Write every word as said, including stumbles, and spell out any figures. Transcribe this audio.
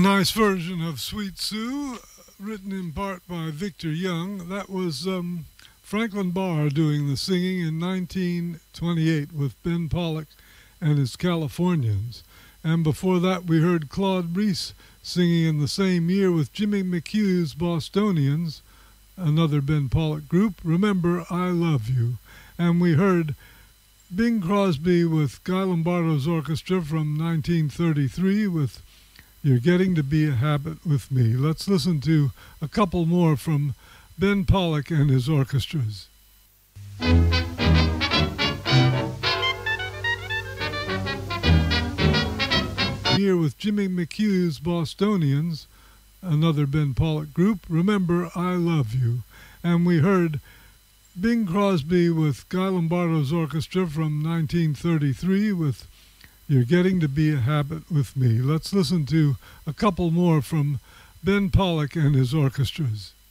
nice version of Sweet Sue, written in part by Victor Young. That was um, Franklin Barr doing the singing in nineteen twenty-eight with Ben Pollock and his Californians. And before that, we heard Claude Reese singing in the same year with Jimmy McHugh's Bostonians, another Ben Pollock group, Remember I Love You. And we heard Bing Crosby with Guy Lombardo's orchestra from nineteen thirty-three with You're Getting to Be a Habit with Me. Let's listen to a couple more from Ben Pollock and his orchestras. Here with Jimmy McHugh's Bostonians, another Ben Pollock group, Remember I Love You. And we heard Bing Crosby with Guy Lombardo's orchestra from nineteen thirty-three with You're Getting to Be a Habit with Me. Let's listen to a couple more from Ben Pollock and his orchestras.